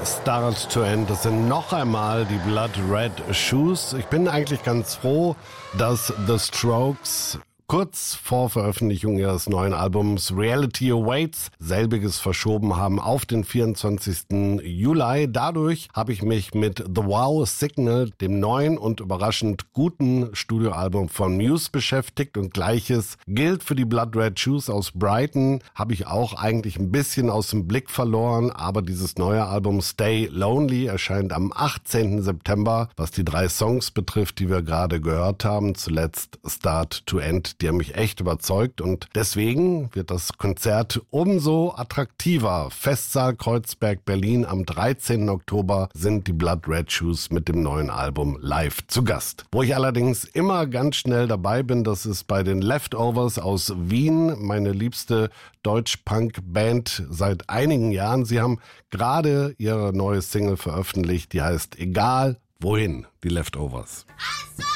Start to End. Das sind noch einmal die Blood Red Shoes. Ich bin eigentlich ganz froh, dass The Strokes kurz vor Veröffentlichung ihres neuen Albums Reality Awaits selbiges verschoben haben auf den 24. Juli. Dadurch habe ich mich mit The Wow Signal, dem neuen und überraschend guten Studioalbum von Muse beschäftigt, und Gleiches gilt für die Blood Red Shoes aus Brighton. Habe ich auch eigentlich ein bisschen aus dem Blick verloren, aber dieses neue Album Stay Lonely erscheint am 18. September. Was die 3 Songs betrifft, die wir gerade gehört haben, zuletzt Start to End, die haben mich echt überzeugt, und deswegen wird das Konzert umso attraktiver. Festsaal Kreuzberg, Berlin. Am 13. Oktober sind die Blood Red Shoes mit dem neuen Album live zu Gast. Wo ich allerdings immer ganz schnell dabei bin, das ist bei den Leftovers aus Wien, meine liebste Deutsch-Punk-Band seit einigen Jahren. Sie haben gerade ihre neue Single veröffentlicht, die heißt Egal wohin, die Leftovers.